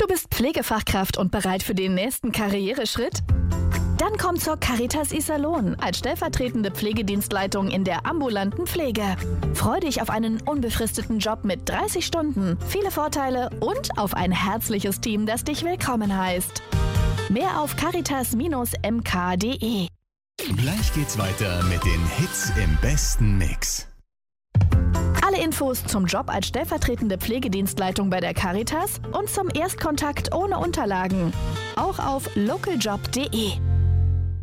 Du bist Pflegefachkraft und bereit für den nächsten Karriereschritt? Dann komm zur Caritas Iserlohn als stellvertretende Pflegedienstleitung in der ambulanten Pflege. Freu dich auf einen unbefristeten Job mit 30 Stunden, viele Vorteile und auf ein herzliches Team, das dich willkommen heißt. Mehr auf caritas-mk.de. Gleich geht's weiter mit den Hits im besten Mix. Alle Infos zum Job als stellvertretende Pflegedienstleitung bei der Caritas und zum Erstkontakt ohne Unterlagen. Auch auf localjobs.de.